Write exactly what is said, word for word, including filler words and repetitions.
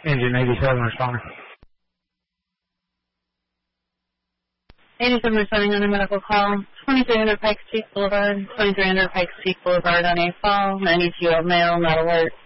Engine eighty-seven responder. eighty-seven responding on a medical call. twenty-three hundred Pikes Peak Boulevard, twenty-three hundred Pikes Peak Boulevard on a fall. ninety-two male, not alert.